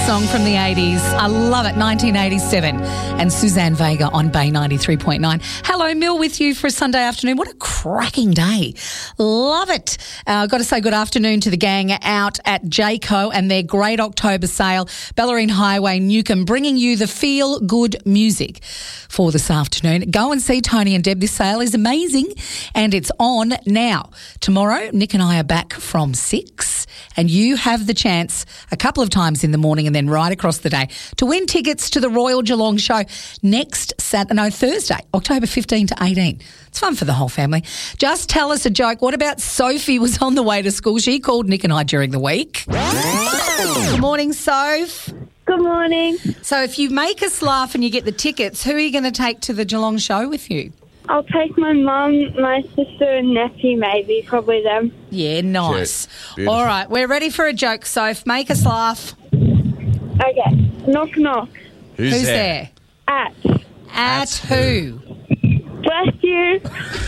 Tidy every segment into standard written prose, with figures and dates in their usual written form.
song from the 80s. I love it, 1987. And Suzanne Vega on Bay 93.9. Hello, Mill with you for a Sunday afternoon. What a cracking day. Love it. I've got to say good afternoon to the gang out at Jayco and their great October sale, Bellarine Highway, Newcombe, bringing you the feel-good music for this afternoon. Go and see Tony and Deb. This sale is amazing and it's on now. Tomorrow, Nick and I are back from 6 and you have the chance a couple of times in the morning and then right across the day to win tickets to the Royal Geelong Show next Thursday, October 15 to 18. It's fun for the whole family. Just tell us a joke. What about Sophie was on the way to school? She called Nick and I during the week. Good morning, Soph. Good morning. So if you make us laugh and you get the tickets, who are you going to take to the Geelong Show with you? I'll take my mum, my sister and nephew maybe, probably them. Yeah, nice. All right, we're ready for a joke, Soph. Make us laugh. Okay, knock knock. Who's there? At who? Bless you.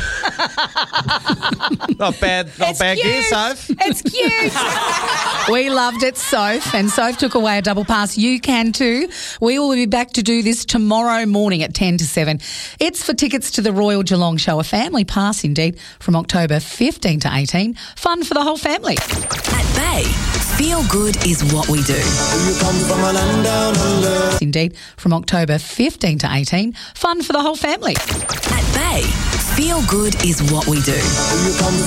Not bad gear, Soph. It's cute. We loved it, Soph, and Soph took away a double pass. You can too. We will be back to do this tomorrow morning at 10 to 7. It's for tickets to the Royal Geelong Show, a family pass indeed, from October 15 to 18. Fun for the whole family. At Bay, feel good is what we do. You come from a land down under. Indeed, from October 15 to 18. Fun for the whole family. At Bay, feel good is what we do. You come